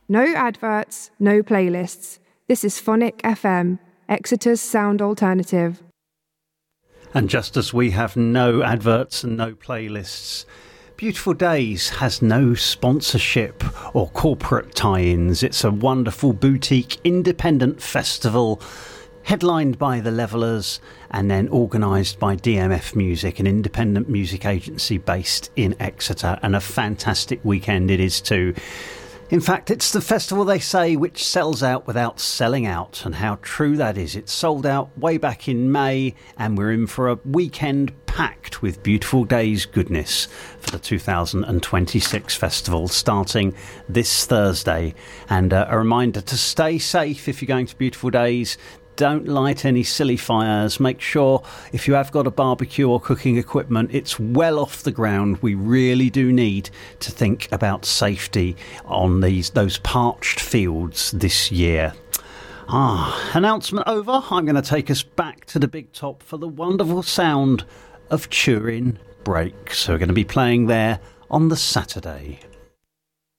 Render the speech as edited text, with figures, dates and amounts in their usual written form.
No adverts, no playlists. This is Phonic FM, Exeter's sound alternative. And just as we have no adverts and no playlists, Beautiful Days has no sponsorship or corporate tie-ins. It's a wonderful boutique independent festival headlined by The Levellers and then organised by DMF Music, an independent music agency based in Exeter, and a fantastic weekend it is too. In fact, it's the festival, they say, which sells out without selling out, and how true that is. It sold out way back in May, and we're in for a weekend packed with Beautiful Days goodness for the 2026 festival, starting this Thursday. And a reminder to stay safe if you're going to Beautiful Days. Don't light any silly fires. Make sure if you have got a barbecue or cooking equipment, it's well off the ground. We really do need to think about safety on those parched fields this year. Announcement over. I'm going to take us back to the big top for the wonderful sound of Turin Break. So we're going to be playing there on the Saturday.